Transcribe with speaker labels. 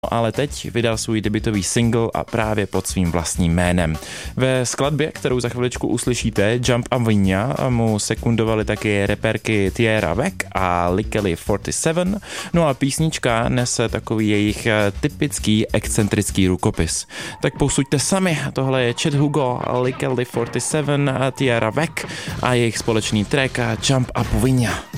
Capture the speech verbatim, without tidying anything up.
Speaker 1: ale teď vydal svůj debutový single a právě pod svým vlastním jménem. Ve skladbě, kterou za chviličku uslyšíte, Jump a Vinya, mu sekundovali taky reperky Tierra Whack a Likely čtyřicet sedm, no a písnička nese takový jejich typický excentrický rukopis. Tak posuďte sami, tohle je Chet Hugo, Likely čtyřicet sedm, Tierra Whack a jejich společný track Jump a Vinya.